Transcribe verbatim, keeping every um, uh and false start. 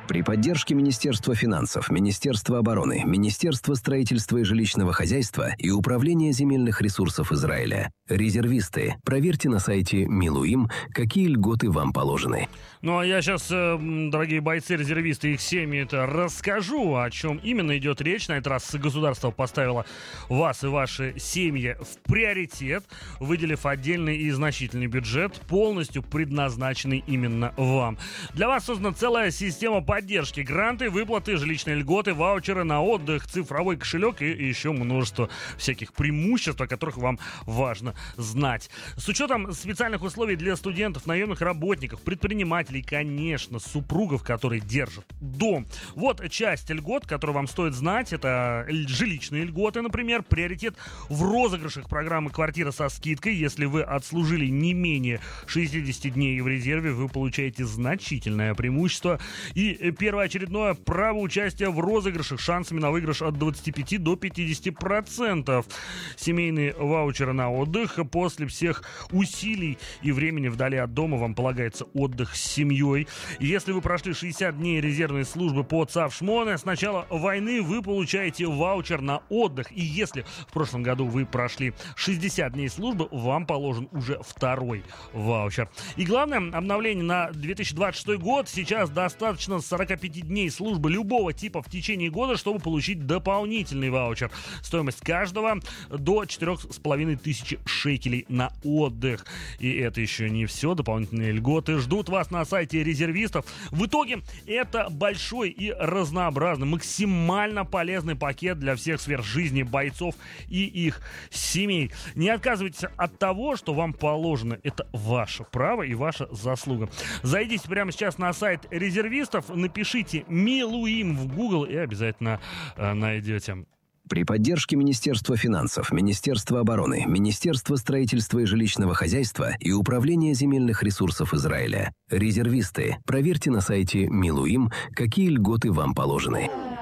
При поддержке Министерства финансов, Министерства обороны, Министерства строительства и жилищного хозяйства и Управления земельных ресурсов Израиля. Резервисты. Проверьте на сайте Милуим, какие льготы вам положены. Ну а я сейчас, дорогие бойцы-резервисты и их семьи, это расскажу, о чем именно идет речь. На этот раз государство поставило вас и ваши семьи в приоритет, выделив отдельный и значительный бюджет, полностью предназначенный именно вам. Для вас создана целая система поддержки, гранты, выплаты, жилищные льготы, ваучеры на отдых, цифровой кошелек и еще множество всяких преимуществ, о которых вам важно знать. С учетом специальных условий для студентов, наемных работников, предпринимателей, конечно, супругов, которые держат дом. Вот часть льгот, которые вам стоит знать. Это жилищные льготы, например, приоритет в розыгрышах программы «Квартира со скидкой». Если вы отслужили не менее шестьдесят дней в резерве, вы получаете значительное преимущество. И первоочередное право участия в розыгрышах, шансами на выигрыш от двадцати пяти до пятидесяти процентов. Семейные ваучеры на отдых. После всех усилий и времени вдали от дома вам полагается отдых с семьей. Если вы прошли шестьдесят дней резервной службы по ЦАВ-ШМОНе, с начала войны вы получаете ваучер на отдых. И если в прошлом году вы прошли шестьдесят дней службы, вам положен уже второй ваучер. И главное, обновление на две тысячи двадцать шестой год. Сейчас достаточно сорок пять дней службы любого типа в течение года, чтобы получить дополнительный ваучер. Стоимость каждого до четырех с половиной тысяч шекелей на отдых. И это еще не все. Дополнительные льготы ждут вас на сайте резервистов. В итоге это большой и разнообразный, максимально полезный пакет для всех сфер жизни бойцов и их семей. Не отказывайтесь от того, что вам положено. Это ваше право и ваша заслуга. Зайдите прямо сейчас на сайт резервистов, напишите «Милуим» в Google и обязательно э, найдете. При поддержке Министерства финансов, Министерства обороны, Министерства строительства и жилищного хозяйства и Управления земельных ресурсов Израиля. Резервисты. Проверьте на сайте Милуим, какие льготы вам положены.